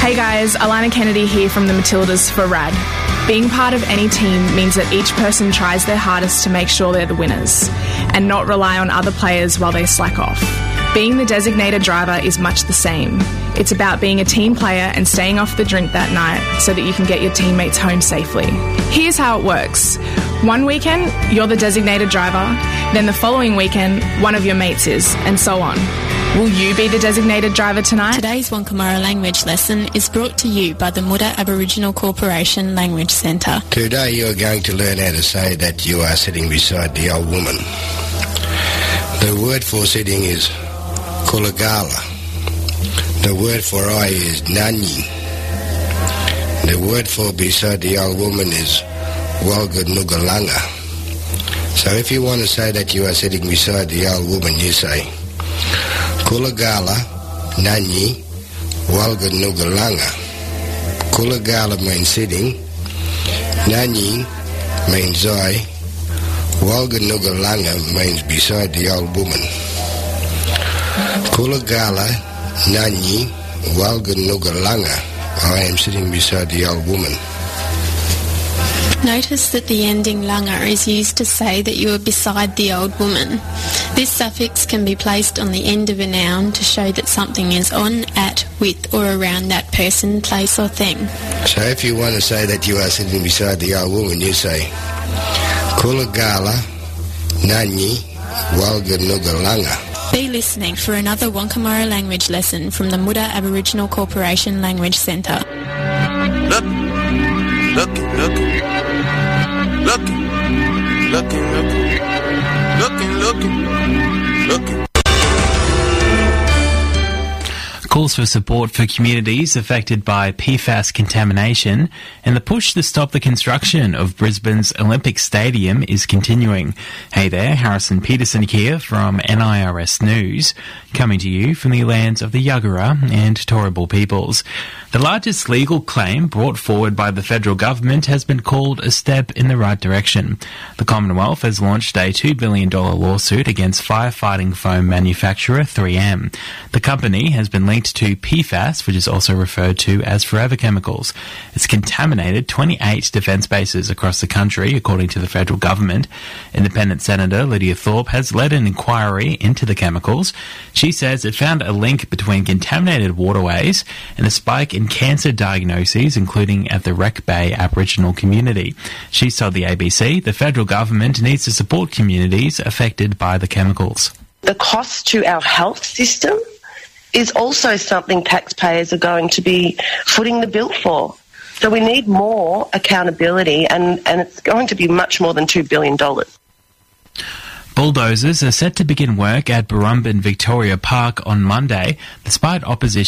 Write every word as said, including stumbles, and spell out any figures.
Hey guys, Alana Kennedy here from the Matildas for RAD. Being part of any team means that each person tries their hardest to make sure they're the winners and not rely on other players while they slack off. Being the designated driver is much the same. It's about being a team player and staying off the drink that night so that you can get your teammates home safely. Here's how it works. One weekend, you're the designated driver, then the following weekend, one of your mates is, and so on. Will you be the designated driver tonight? Today's Wankamara language lesson is brought to you by the Muda Aboriginal Corporation Language Centre. Today you are going to learn how to say that you are sitting beside the old woman. The word for sitting is kulagala. The word for I is nani. The word for beside the old woman is walganugalanga. So if you want to say that you are sitting beside the old woman, you say kulagala nani walganugalanga. Kulagala means sitting, nani means I, walganugalanga means beside the old woman. Kulagala nani walganugalanga. I am sitting beside the old woman. Notice that the ending langa is used to say that you are beside the old woman. This suffix can be placed on the end of a noun to show that something is on, at, with or around that person, place or thing. So if you want to say that you are sitting beside the old woman, you say kulagala nani walganugalanga. Be listening for another Wankamara language lesson from the Muda Aboriginal Corporation Language Centre. Look, looking, looking, looking, looking, looking, looking, looking, looking. Calls for support for communities affected by P FAS contamination and the push to stop the construction of Brisbane's Olympic Stadium is continuing. Hey there, Harrison Peterson here from N I R S News, coming to you from the lands of the Yagara and Turrbal peoples. The largest legal claim brought forward by the federal government has been called a step in the right direction. The Commonwealth has launched a two billion dollars lawsuit against firefighting foam manufacturer three M. The company has been linked to P FAS, which is also referred to as forever chemicals. It's contaminated twenty-eight defence bases across the country, according to the federal government. Independent Senator Lydia Thorpe has led an inquiry into the chemicals. She says it found a link between contaminated waterways and a spike in cancer diagnoses, including at the Wreck Bay Aboriginal community. She told the A B C the federal government needs to support communities affected by the chemicals. The cost to our health system is also something taxpayers are going to be footing the bill for. So we need more accountability, and, and it's going to be much more than two billion dollars. Bulldozers are set to begin work at Burrumbin Victoria Park on Monday, despite opposition